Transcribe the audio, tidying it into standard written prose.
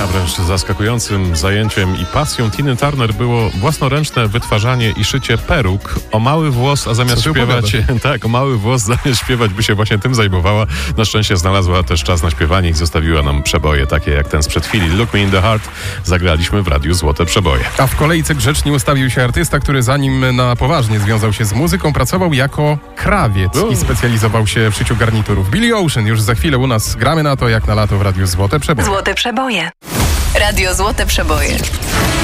wręcz zaskakującym zajęciem i pasją Tiny Turner było własnoręczne wytwarzanie i szycie peruk o mały włos, a zamiast śpiewać, o mały włos zamiast śpiewać by się właśnie tym zajmowała. Na szczęście znalazła też czas na śpiewanie i zostawiła nam przeboje takie jak ten sprzed chwili. Look Me in the Heart zagraliśmy w radiu Złote Przeboje. A w kolejce grzecznie ustawił się artysta, który zanim na poważnie związał się z muzyką, pracował jako krawiec i specjalizował się w szyciu garniturów. Billy Ocean już za chwilę u nas. Gramy na to jak na lato w radiu Złote Przeboje. Złote Przeboje. Radio Złote Przeboje.